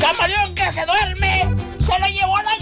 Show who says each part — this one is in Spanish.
Speaker 1: ¡Camaleón que se duerme! ¡Se lo llevó la